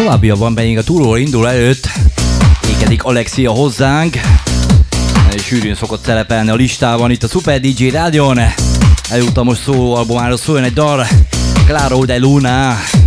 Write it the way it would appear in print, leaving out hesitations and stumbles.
Továbbiakban pedig a túlról indul előtt ékedik Alexia hozzánk. És sűrűn szokott szerepelni a listában itt a Super DJ Rádion. Eljutam most szólóalbumáról szóljon egy dal, Claro de Luna.